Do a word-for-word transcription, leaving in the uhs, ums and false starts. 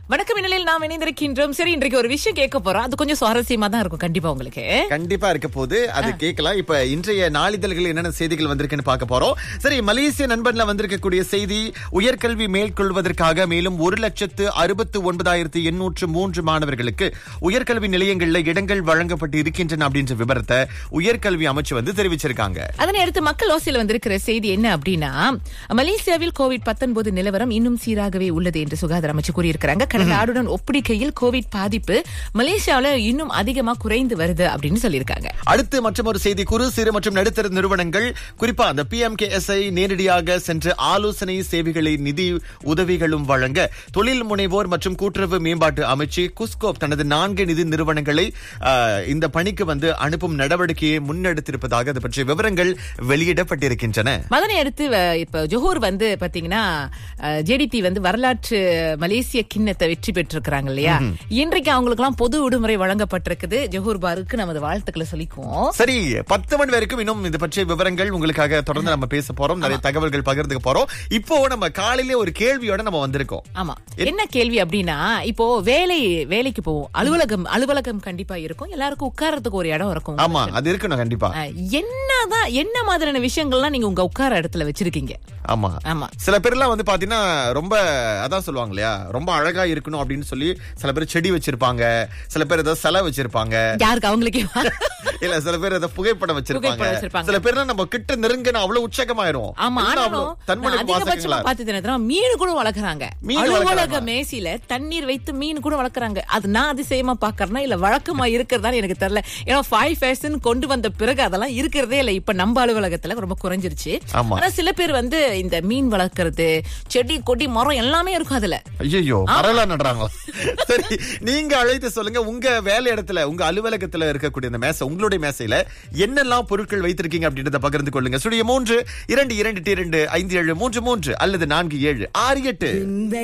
வணக்கம் இந்நிலையில் நாம் இணைந்திருக்கின்றோம். சரி, இன்றைக்கு ஒரு விஷயம் கேட்க போறோம். அது கொஞ்சம் சுவாரஸ்யமா தான் இருக்கும் கண்டிப்பா உங்களுக்கு. கண்டிப்பா இருக்க போது அது கேட்கலாம். இப்ப இன்றைய நாளிதழ்கள் என்னென்ன செய்திகள் வந்திருக்குன்னு பார்க்க போறோம். சரி, மலேசிய நண்பன்ல வந்திருக்கக்கூடிய செய்தி, உயர்கல்வி மேற்கொள்வதற்காக மேலும் ஒரு லட்சத்து அறுபத்து ஒன்பதாயிரத்து எண்ணூற்று மூன்று மாணவர்களுக்கு உயர்கல்வி நிலையங்கள்ல இடங்கள் வழங்கப்பட்டு இருக்கின்றன அப்படின்ற விவரத்தை உயர்கல்வி அமைச்சு வந்து தெரிவிச்சிருக்காங்க. அதனை அடுத்து மக்கள் ஓசையில் வந்திருக்கிற செய்தி என்ன அப்படின்னா, மலேசியாவில் கோவிட் பத்தொன்பது நிலவரம் இன்னும் சீராகவே உள்ளது என்று சுகாதார அமைச்சு கூறியிருக்கிறாங்க. கடந்த ஆண்டுடன் ஒப்பிடுகையில் கோவிட் பாதிப்பு மலேசியாவில் இன்னும் அதிகமா குறைந்து வருது அப்படின்னு சொல்லியிருக்காங்க. அடுத்து மற்றும் ஒரு செய்தி, குறு சிறு மற்றும் நடுத்தர நிறுவனங்கள் குறிப்பா அந்த பி எம் கே எஸ் ஐ நேரடியாக சென்று ஆலோசனை சேவைகளை நிதி உதவிகளும் வழங்க தொழில் முனைவோர் மற்றும் கூட்டுறவு மேம்பாட்டு அமைச்சு குஸ்கோப் தனது நான்கு நிதி நிறுவனங்களை இந்த பணிக்கு வந்து அனுப்பும் நடவடிக்கையை முன்னெடுத்திருப்பதாக அது பற்றிய விவரங்கள் வெளியிடப்பட்டிருக்கின்றன. அதனை அடுத்து இப்ப ஜோஹூர் வந்து பாத்தீங்கன்னா ஜேடிடி வந்து வரலாற்று மலேசிய கிண்ணத்தை வெற்றி பெற்றிருக்கிறாங்க இல்லையா? இன்றைக்கு அவங்களுக்கு எல்லாம் பொது விடுமுறை வழங்கப்பட்டிருக்குது. ஜோஹூர் பாருக்கு நமது வாழ்த்துக்களை சொல்லிக்குவோம். சரி, பத்து மணி வரைக்கும் இன்னும் இது பற்றிய விவரங்கள் உங்களுக்காக தொடர்ந்து நம்ம பேச போறோம். நிறைய தகவல்கள் பகிர்ந்துக்க போறோம். இப்போ நம்ம காலையிலே ஒரு கேள்வியோட நம்ம வந்திருக்கோம். ஆமா, என்ன கேள்வி அப்படின்னா, இப்போ வேலை வேலைக்கு போவோம், அலுவலகம் அலுவலகம் கண்டிப்பா இருக்கும், எல்லாருக்கும் உட்கார்றதுக்கு ஒரு இடம் இருக்கும். ஆமா, அது இருக்கணும் கண்டிப்பா. என்னதான் என்ன மாதிரியான விஷயங்கள்லாம் நீங்க உங்க உட்கார இடத்துல வச்சிருக்கீங்க? ஆமா ஆமா, சில பேர் எல்லாம் வந்து பாத்தீங்கன்னா ரொம்ப அதான் சொல்லுவாங்க இல்லையா, ரொம்ப அழகா இருக்கணும் அப்படின்னு சொல்லி சில பேர் செடி வச்சிருப்பாங்க, சில பேர் ஏதாவது சிலை வச்சிருப்பாங்க. யாருக்கு? அவங்களுக்கு இல்ல, சில பேர் ஏதாவது புகைப்படம் வச்சிருப்பாங்க. சில பேர் நம்ம கிட்ட நெருங்கின அவ்வளவு உற்சாகமாயிரும். ஆமா, மீன் கூட வளர்க்கறாங்க. அலுவலக மேசில தண்ணீர் வைத்து மீன் கூட வளர்க்கறாங்க. அது நான் அதிசயமா பாக்கறேன்னா இல்ல வழக்கமா இருக்கிறதா எனக்கு தெரியல. ஏன்னா ஃபைவ் ஃபேஷன் கொண்டு வந்த பிறகு அதெல்லாம் இருக்கிறதே இல்ல. இப்ப நம்ம அலுவலகத்துல ரொம்ப குறைஞ்சிருச்சு. ஆனா சில பேர் வந்து இந்த மீன் வளர்க்கறது, செடி கொடி மரம் எல்லாமே இருக்கும் அதுல. ஐயோ, மரம்லாம் நடுறாங்க. சரி, நீங்க அழைத்து சொல்லுங்க, உங்க வேலை இடத்துல உங்க அலுவலகத்துல இருக்கக்கூடிய இந்த மேசை, உங்களுடைய மேசையில என்னெல்லாம் பொருட்கள் வைத்திருக்கீங்க அப்படின்றத பகிர்ந்து கொள்ளுங்க. ஸ்டுடியோ மூன்று இரண்டு இரண்டு இரண்டு ஐந்து ஏழு மூன்று மூன்று அல்லது நான்கு ஏழு ஆறு எட்டு.